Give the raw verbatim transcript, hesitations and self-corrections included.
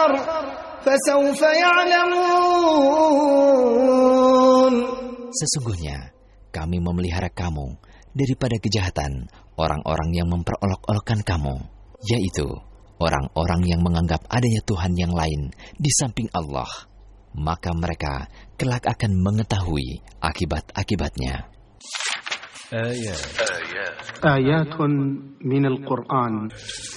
آخر فسوف يعلمون. Sesungguhnya kami memelihara kamu daripada kejahatan orang-orang yang memperolok-olokkan kamu, yaitu orang-orang yang menganggap adanya Tuhan yang lain di samping Allah. Maka mereka kelak akan mengetahui akibat-akibatnya. آيات آيات من القرآن